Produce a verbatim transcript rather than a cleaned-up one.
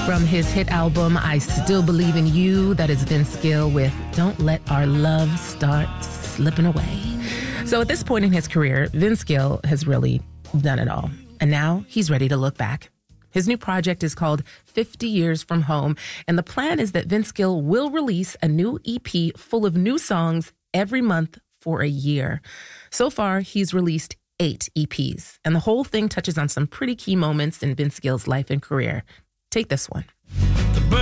From his hit album, I Still Believe in You, that is Vince Gill with Don't Let Our Love Start Slipping Away. So at this point in his career, Vince Gill has really done it all. And now he's ready to look back. His new project is called fifty Years From Home, and the plan is that Vince Gill will release a new E P full of new songs every month for a year. So far, he's released eight E Ps, and the whole thing touches on some pretty key moments in Vince Gill's life and career. Take this one.